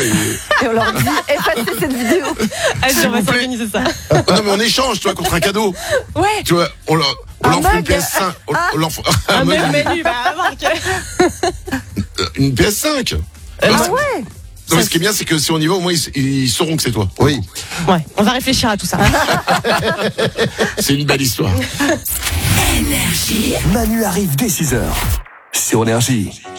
Et on leur dit, effacez cette vidéo. Allez, S'il on va vous plaît. s'organiser ça. Non, mais on échange, tu vois, contre un cadeau. Ouais. Tu vois, on leur fait une mug. PS5. On leur fait Un mug, même menu, bah, Marc. une PS5. Ah Non, ouais. non, mais ce qui est bien, c'est que si on y va, au moins, ils sauront que c'est toi. Oui. Ouais, on va réfléchir à tout ça. C'est une belle histoire. Manu arrive dès 6h sur Énergie.